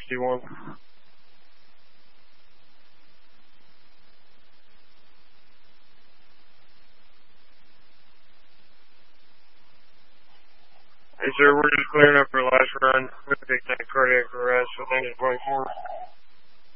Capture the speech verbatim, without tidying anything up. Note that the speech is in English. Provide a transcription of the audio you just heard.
sixty-one. Hey, sir, we're just clearing up our last run. We're going to take that cardiac arrest with engine twenty-four.